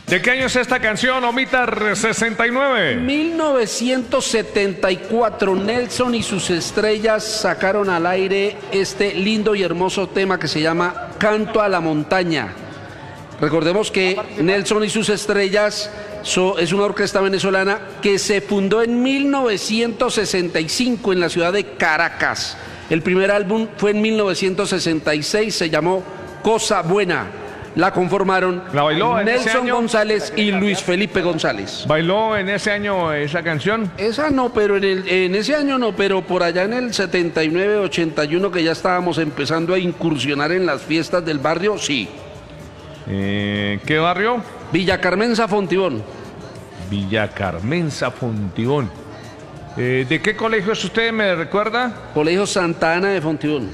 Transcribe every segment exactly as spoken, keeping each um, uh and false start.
¿De qué año es esta canción, Omitar sesenta y nueve? mil novecientos setenta y cuatro, Nelson y sus estrellas sacaron al aire este lindo y hermoso tema que se llama Canto a la Montaña. Recordemos que Nelson y sus estrellas so, es una orquesta venezolana que se fundó en mil novecientos sesenta y cinco en la ciudad de Caracas. El primer álbum fue en mil novecientos sesenta y seis, se llamó Cosa Buena. La conformaron ¿La bailó en ese Nelson año? González y Luis Felipe González. ¿Bailó en ese año esa canción? Esa no, pero en, el, en ese año no, pero por allá en el setenta y nueve, ochenta y uno que ya estábamos empezando a incursionar en las fiestas del barrio, sí. Eh, ¿Qué barrio? Villa Carmenza, Fontibón. Villa Carmenza, Fontibón. Eh, ¿De qué colegio es usted, me recuerda? Colegio Santa Ana de Fontibón.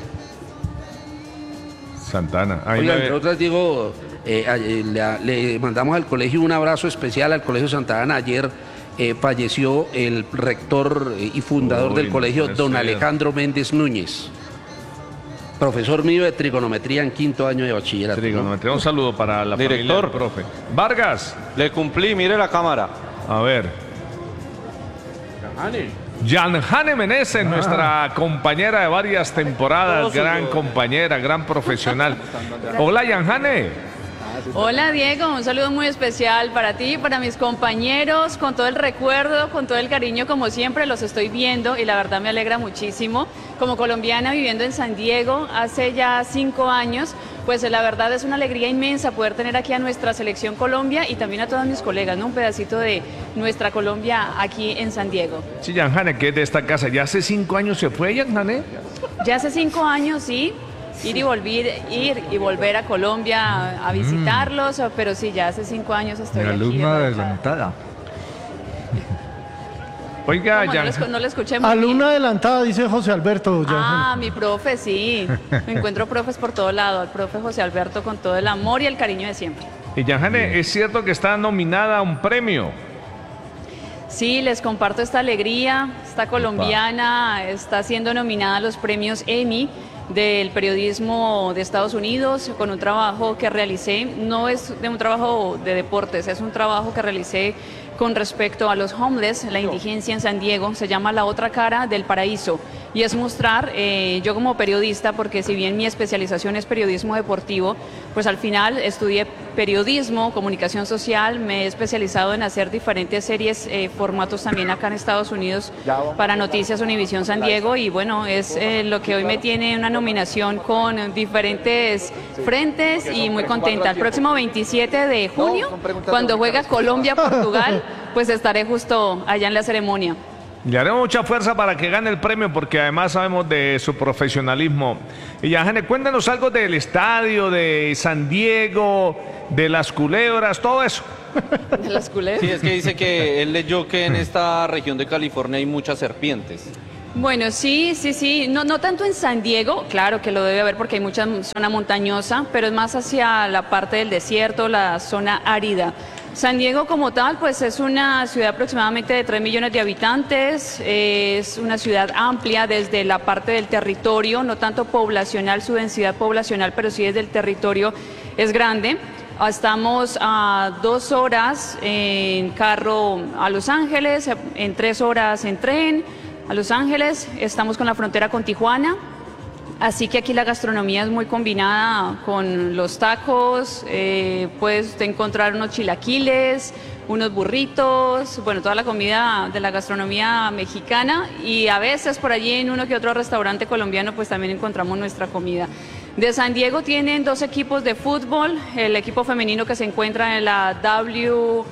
Santana. Ahí Oiga, me... entre otras digo, eh, eh, le, le mandamos al colegio un abrazo especial al Colegio Santa Ana. Ayer eh, falleció el rector y fundador Uy, del colegio, no don sé. Alejandro Méndez Núñez. Profesor mío de trigonometría en quinto año de bachillerato. Trigonometría. Un saludo para la Director. familia del profe. Vargas. Le cumplí, mire la cámara. A ver. Yanjane Meneses, nuestra compañera de varias temporadas, gran compañera, gran profesional. Hola, Yanjane. Hola Diego, un saludo muy especial para ti, para mis compañeros, con todo el recuerdo, con todo el cariño, como siempre los estoy viendo y la verdad me alegra muchísimo. Como colombiana viviendo en San Diego hace ya cinco años, pues la verdad es una alegría inmensa poder tener aquí a nuestra selección Colombia y también a todos mis colegas, ¿no? Un pedacito de nuestra Colombia aquí en San Diego. Sí, Yanjane, que es de esta casa. ¿Ya hace cinco años se fue, Yanjane? Ya hace cinco años, sí. Ir y volver, ir y volver a Colombia a, a visitarlos, mm. pero sí, ya hace cinco años estoy Mi aquí. alumna adelantada. Oiga, ¿Cómo? ya. No, le, no le escuché muy Alumna bien. adelantada, dice José Alberto. Ah, mi profe, sí. Me encuentro profes por todo lado. El profe José Alberto con todo el amor y el cariño de siempre. Y Yanjane, ¿es cierto que está nominada a un premio? Sí, les comparto esta alegría. Esta colombiana está siendo nominada a los premios Emmy del periodismo de Estados Unidos con un trabajo que realicé, no es de un trabajo de deportes, es un trabajo que realicé con respecto a los homeless, la indigencia en San Diego. Se llama La Otra Cara del Paraíso y es mostrar, eh, yo como periodista, porque si bien mi especialización es periodismo deportivo, pues al final estudié periodismo, comunicación social, me he especializado en hacer diferentes series, eh, formatos también acá en Estados Unidos para Noticias Univisión San Diego y bueno, es eh, lo que hoy me tiene una nominación con diferentes frentes y muy contenta. El próximo veintisiete de junio, cuando juega Colombia-Portugal, pues estaré justo allá en la ceremonia. Le haremos mucha fuerza para que gane el premio porque además sabemos de su profesionalismo. Y Yanjane, cuéntanos algo del estadio, de San Diego, de las culebras, todo eso. ¿De las culebras? Sí, es que dice que él leyó que en esta región de California hay muchas serpientes. Bueno, sí, sí, sí, no, no tanto en San Diego, claro que lo debe haber porque hay mucha zona montañosa, pero es más hacia la parte del desierto, la zona árida. San Diego como tal, pues es una ciudad aproximadamente de tres millones de habitantes, es una ciudad amplia desde la parte del territorio, no tanto poblacional, su densidad poblacional, pero sí desde el territorio es grande. Estamos a dos horas en carro a Los Ángeles, en tres horas en tren a Los Ángeles, estamos con la frontera con Tijuana. Así que aquí la gastronomía es muy combinada con los tacos, eh, puedes encontrar unos chilaquiles, unos burritos, bueno, toda la comida de la gastronomía mexicana y a veces por allí en uno que otro restaurante colombiano pues también encontramos nuestra comida. De San Diego tienen dos equipos de fútbol, el equipo femenino que se encuentra en la W...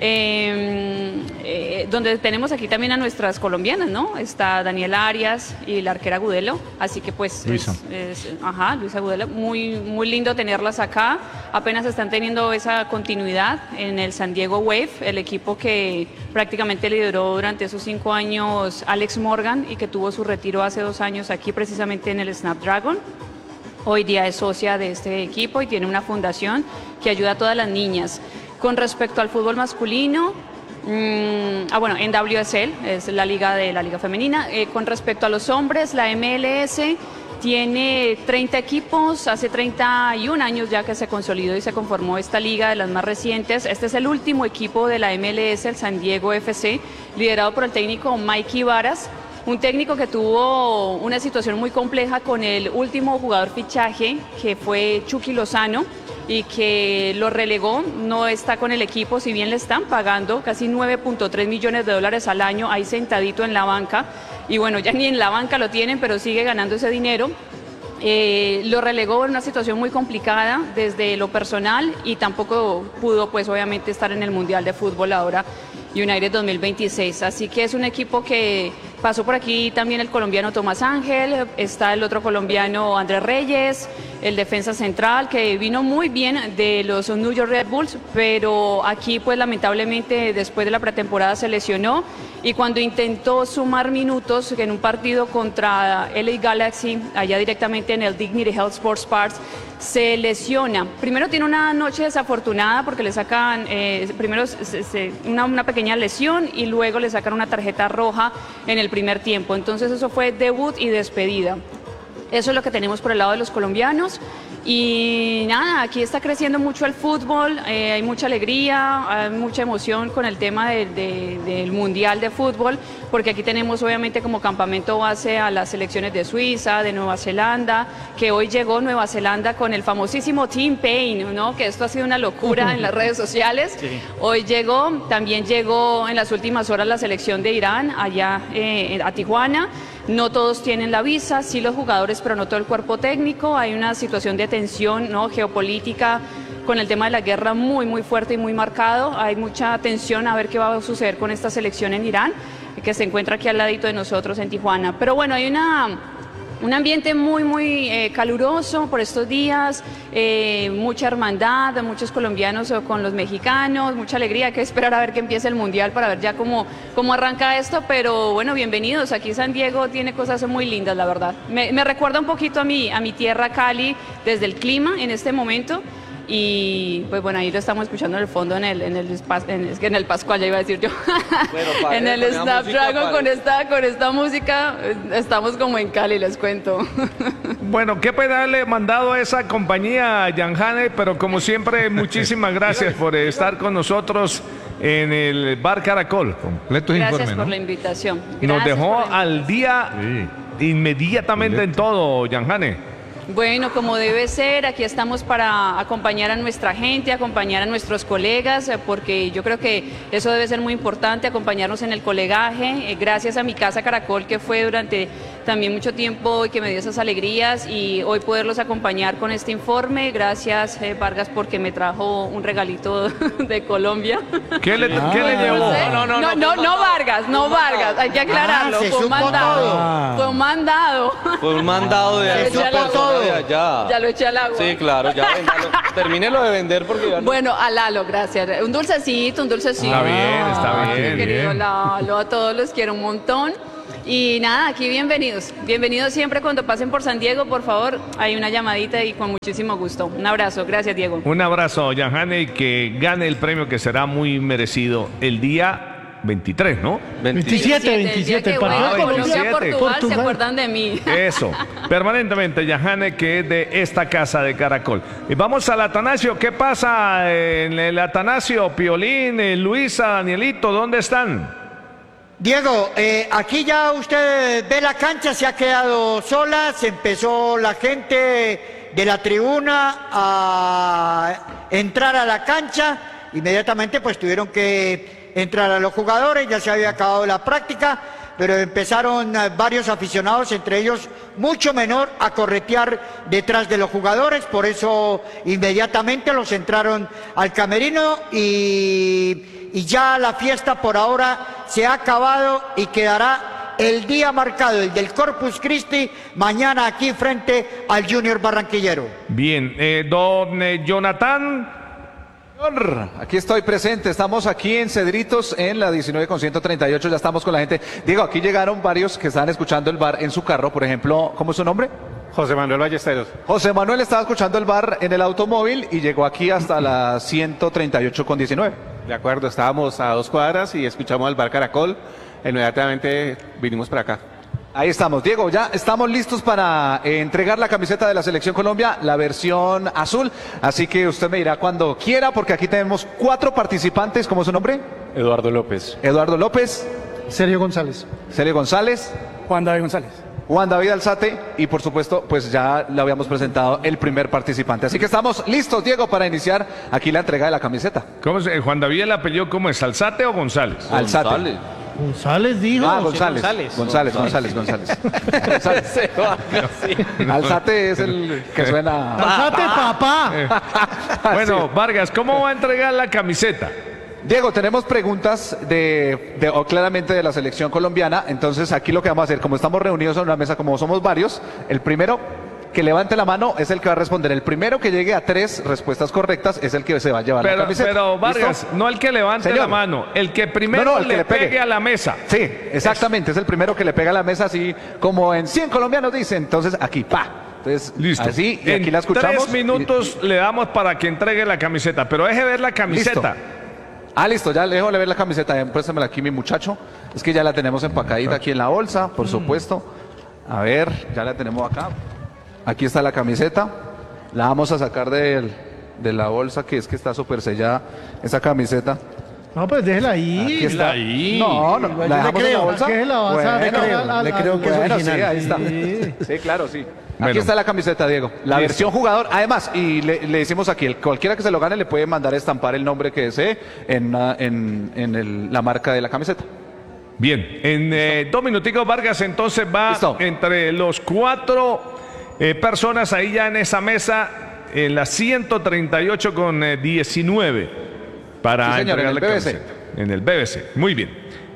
Eh, eh, donde tenemos aquí también a nuestras colombianas, ¿no? Está Daniela Arias y la arquera Agudelo, así que pues Luisa. Es, es, ajá, Luisa Agudelo, muy, muy lindo tenerlas acá, apenas están teniendo esa continuidad en el San Diego Wave, el equipo que prácticamente lideró durante esos cinco años Alex Morgan y que tuvo su retiro hace dos años aquí precisamente en el Snapdragon. Hoy día es socia de este equipo y tiene una fundación que ayuda a todas las niñas. Con respecto al fútbol masculino, mmm, ah bueno, en W S L, es la liga de la liga femenina. Eh, con respecto a los hombres, la M L S tiene treinta equipos, hace treinta y un años ya que se consolidó y se conformó esta liga de las más recientes. Este es el último equipo de la M L S, el San Diego F C, liderado por el técnico Mikey Varas, un técnico que tuvo una situación muy compleja con el último jugador fichaje, que fue Chucky Lozano, y que lo relegó, no está con el equipo, si bien le están pagando casi nueve punto tres millones de dólares al año, ahí sentadito en la banca, y bueno, ya ni en la banca lo tienen, pero sigue ganando ese dinero. Eh, lo relegó en una situación muy complicada desde lo personal y tampoco pudo, pues obviamente, estar en el Mundial de Fútbol ahora, United dos mil veintiséis, así que es un equipo que pasó por aquí también el colombiano Tomás Ángel, está el otro colombiano Andrés Reyes, el defensa central que vino muy bien de los New York Red Bulls, pero aquí pues lamentablemente después de la pretemporada se lesionó y cuando intentó sumar minutos en un partido contra L A Galaxy, allá directamente en el Dignity Health Sports Park, se lesiona. Primero tiene una noche desafortunada porque le sacan eh, primero se, se, una, una pequeña lesión y luego le sacan una tarjeta roja en el primer tiempo. Entonces eso fue debut y despedida. Eso es lo que tenemos por el lado de los colombianos. Y nada, aquí está creciendo mucho el fútbol, eh, hay mucha alegría, hay mucha emoción con el tema de, de, del Mundial de Fútbol, porque aquí tenemos obviamente como campamento base a las selecciones de Suiza, de Nueva Zelanda, que hoy llegó Nueva Zelanda con el famosísimo Team Payne, ¿no? Que esto ha sido una locura en las redes sociales. Sí. Hoy llegó, también llegó en las últimas horas la selección de Irán allá eh, a Tijuana. No todos tienen la visa, sí los jugadores, pero no todo el cuerpo técnico. Hay una situación de tensión, ¿no?, geopolítica con el tema de la guerra muy, muy fuerte y muy marcado. Hay mucha tensión a ver qué va a suceder con esta selección en Irán, que se encuentra aquí al ladito de nosotros en Tijuana. Pero bueno, hay una... un ambiente muy, muy eh, caluroso por estos días, eh, mucha hermandad, muchos colombianos con los mexicanos, mucha alegría, hay que esperar a ver que empiece el Mundial para ver ya cómo, cómo arranca esto, pero bueno, bienvenidos, aquí San Diego tiene cosas muy lindas, la verdad. Me, me recuerda un poquito a mi, a mi tierra Cali desde el clima en este momento. Y pues bueno, ahí lo estamos escuchando en el fondo en el en el, en el, en el Pascual, ya iba a decir yo, bueno, en el Snapdragon con esta, con esta música, estamos como en Cali, les cuento. Bueno, qué pena haberle mandado a esa compañía, Jan Hane, pero como siempre, muchísimas gracias por estar con nosotros en el Bar Caracol. Completo gracias informe, por ¿no? la invitación. Gracias Nos dejó al día sí. inmediatamente en todo, Jan Hane. Bueno, como debe ser, aquí estamos para acompañar a nuestra gente, acompañar a nuestros colegas, porque yo creo que eso debe ser muy importante, acompañarnos en el colegaje. Gracias a mi casa Caracol, que fue durante también mucho tiempo y que me dio esas alegrías, y hoy poderlos acompañar con este informe. Gracias, eh, Vargas, porque me trajo un regalito de Colombia. ¿Qué le, ah, ¿qué le llevó? No, no, no, no, no Vargas, no Vargas, hay que aclararlo. Ah, fue un mandado. Ah. Fue un mandado. Fue un mandado de allá. De allá. Ya lo eché al agua. Sí, claro, ya véndalo. Termínelo de vender porque ya no... Bueno, a Lalo, gracias. Un dulcecito, un dulcecito. Está bien, está bien. Ay, querido bien. Lalo, a todos los quiero un montón. Y nada, aquí bienvenidos. Bienvenidos siempre cuando pasen por San Diego, por favor. Hay una llamadita y con muchísimo gusto. Un abrazo. Gracias, Diego. Un abrazo, Jan Hane, y que gane el premio que será muy merecido el día veintitrés, ¿no? veintisiete, veintisiete. El partido de Colombia, Portugal, Portugal, se acuerdan de mí. Eso, permanentemente, Jan Hane, que es de esta casa de Caracol. Y vamos al Atanasio. ¿Qué pasa en el Atanasio? Piolín, Luisa, Danielito, ¿dónde están? Diego, eh, aquí ya usted ve la cancha, se ha quedado sola, se empezó la gente de la tribuna a entrar a la cancha, inmediatamente pues tuvieron que entrar a los jugadores, ya se había acabado la práctica, pero empezaron varios aficionados, entre ellos mucho menor, a corretear detrás de los jugadores, por eso inmediatamente los entraron al camerino y, y ya la fiesta por ahora se ha acabado y quedará el día marcado, el del Corpus Christi, mañana aquí frente al Junior Barranquillero. Bien, eh, don eh, Jonathan. Aquí estoy presente, estamos aquí en Cedritos en la diecinueve con ciento treinta y ocho, ya estamos con la gente. Diego, aquí llegaron varios que estaban escuchando el bar en su carro, por ejemplo, ¿cómo es su nombre? José Manuel Ballesteros. José Manuel estaba escuchando el bar en el automóvil y llegó aquí hasta la ciento treinta y ocho con diecinueve. De acuerdo, estábamos a dos cuadras y escuchamos el bar Caracol, inmediatamente vinimos para acá. Ahí estamos. Diego, ya estamos listos para eh, entregar la camiseta de la Selección Colombia, la versión azul. Así que usted me dirá cuando quiera, porque aquí tenemos cuatro participantes. ¿Cómo es su nombre? Eduardo López. Eduardo López, Sergio González. Celio González, Juan David González. Juan David Alzate y por supuesto, pues ya le habíamos presentado el primer participante. Así que estamos listos, Diego, para iniciar aquí la entrega de la camiseta. ¿Cómo se, Juan David, el apellido cómo es? ¿Alzate o González? Alzate. González. González dijo. Ah, González. González, González, González. González. Alzate es el que suena. Alzate, papá. Bueno, Vargas, ¿cómo va a entregar la camiseta? Diego, tenemos preguntas de, de o claramente de la selección colombiana. Entonces aquí lo que vamos a hacer, como estamos reunidos en una mesa, como somos varios, el primero que levante la mano es el que va a responder. El primero que llegue a tres respuestas correctas es el que se va a llevar la Pero, camiseta. pero Vargas, ¿Listo? no el que levante Señor. la mano, el que primero No, no, el que le, le pegue. pegue a la mesa. Sí, exactamente, es el primero que le pega a la mesa, así como en cien colombianos dicen. Entonces aquí, pa. Entonces, Listo. así, y en aquí la escuchamos. tres minutos le damos para que entregue la camiseta, pero deje ver la camiseta. Listo. Ah, listo, ya le dejo ver la camiseta. Préstamela aquí, mi muchacho. Es que ya la tenemos empacadita aquí en la bolsa, por supuesto. A ver, ya la tenemos acá. Aquí está la camiseta. La vamos a sacar del- de la bolsa, que es que está súper sellada esa camiseta. No, pues déjela ahí. Aquí está. ahí. No, no, Igual la yo le dejamos en la creo, bolsa. que la vas a- Bueno, le creo, al- le al- creo que es bueno, original. sí, ahí está. Sí. Sí, claro, sí. Aquí Bueno. está la camiseta, Diego. La Listo. versión jugador. Además, y le, le decimos aquí, el, cualquiera que se lo gane le puede mandar a estampar el nombre que desee en, una- en, en el- la marca de la camiseta. Bien, en eh, dos minuticos Vargas entonces va Listo. entre los cuatro eh, personas ahí ya en esa mesa, en la ciento treinta y ocho con eh, diecinueve para Sí, señor, entregar en la el B B C. camiseta. En el B B C, muy bien.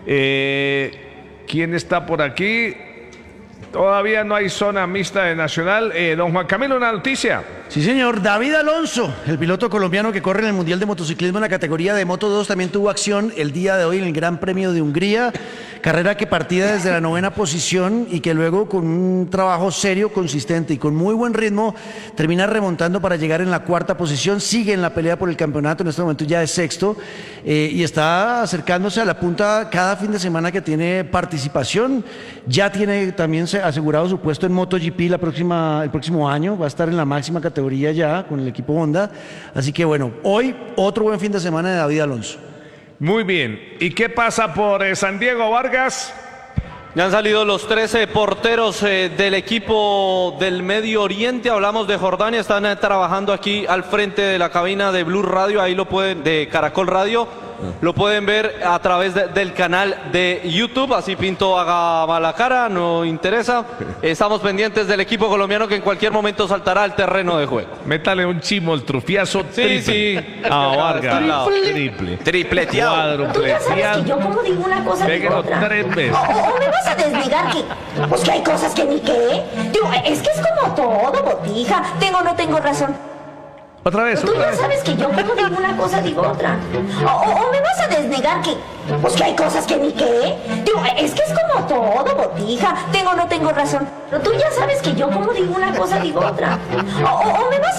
Eh, ¿Quién está por aquí? Todavía no hay zona mixta de Nacional. Eh, don Juan Camilo, una noticia. Sí, señor. David Alonso, el piloto colombiano que corre en el Mundial de Motociclismo en la categoría de Moto dos, también tuvo acción el día de hoy en el Gran Premio de Hungría. Carrera que partía desde la novena posición y que luego con un trabajo serio, consistente y con muy buen ritmo termina remontando para llegar en la cuarta posición. Sigue en la pelea por el campeonato, en este momento ya es sexto eh, y está acercándose a la punta cada fin de semana que tiene participación. Ya tiene también se- asegurado su puesto en MotoGP la próxima, el próximo año. Va a estar en la máxima categoría ya con el equipo Honda. Así que bueno, hoy otro buen fin de semana de David Alonso. Muy bien. ¿Y qué pasa por eh, San Diego, Vargas? Ya han salido los trece porteros eh, del equipo del Medio Oriente. Hablamos de Jordania, están eh, trabajando aquí al frente de la cabina de Blue Radio, ahí lo pueden, de Caracol Radio. Lo pueden ver a través de- del canal de YouTube. Así Pinto haga mala cara, no interesa. Estamos pendientes del equipo colombiano que en cualquier momento saltará al terreno de juego. Métale un chimoltrufiazo Sí, triple. sí. A Vargas. Está al lado. Triple. Tripleteado. Tú ya sabes que yo Cuadrupleteado. como digo una cosa digo Péguelo otra. tres veces. O, o- o me vas a desnegar que, pues que hay cosas que ni qué. Digo, es que es como todo, botija. Tengo o no tengo razón. Otra vez, Tú otra ya vez. sabes que yo como digo una cosa digo otra. O, o- o me vas a desnegar que, pues que hay cosas que ni qué. Digo, es que es como todo, botija. Tengo o no tengo razón. Pero tú ya sabes que yo como digo una cosa digo otra. O, o- o me vas